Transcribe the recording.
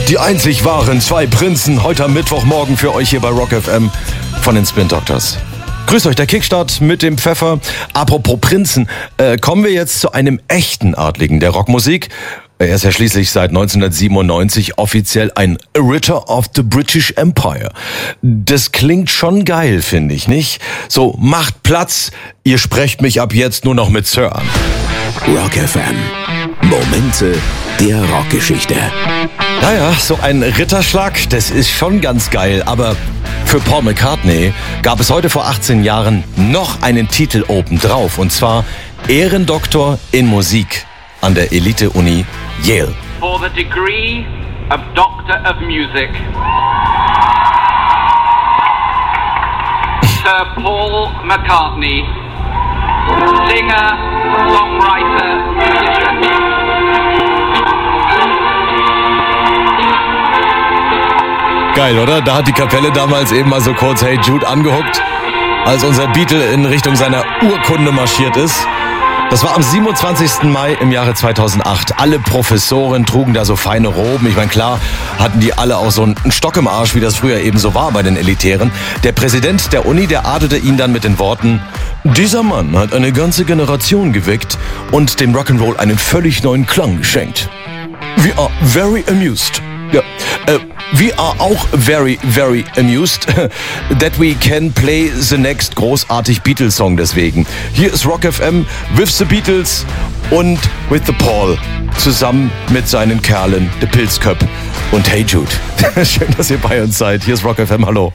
Die einzig wahren zwei Prinzen, heute am Mittwochmorgen für euch hier bei Rock FM von den Spin Doctors. Grüßt euch, der Kickstart mit dem Pfeffer. Apropos Prinzen, kommen wir jetzt zu einem echten Adligen der Rockmusik. Er ist ja schließlich seit 1997 offiziell ein Ritter of the British Empire. Das klingt schon geil, finde ich, nicht? So, macht Platz, ihr sprecht mich ab jetzt nur noch mit Sir an. Rock FM. Momente der Rockgeschichte. Naja, so ein Ritterschlag, das ist schon ganz geil, aber für Paul McCartney gab es heute vor 18 Jahren noch einen Titel obendrauf, und zwar Ehrendoktor in Musik an der Elite-Uni Yale. For the degree of Doctor of Music, Sir Paul McCartney, Singer, Songwriter, Musician. Geil, oder? Da hat die Kapelle damals eben mal so kurz Hey Jude angehuckt, als unser Beatle in Richtung seiner Urkunde marschiert ist. Das war am 27. Mai im Jahre 2008. Alle Professoren trugen da so feine Roben. Ich meine, klar hatten die alle auch so einen Stock im Arsch, wie das früher eben so war bei den Elitären. Der Präsident der Uni, der adelte ihn dann mit den Worten: Dieser Mann hat eine ganze Generation geweckt und dem Rock'n'Roll einen völlig neuen Klang geschenkt. We are very amused. Ja, we are auch very, very amused that we can play the next großartig Beatles-Song deswegen. Hier ist Rock FM with the Beatles und with the Paul zusammen mit seinen Kerlen, The Pilzköp und Hey Jude. Schön, dass ihr bei uns seid. Hier ist Rock FM, hallo.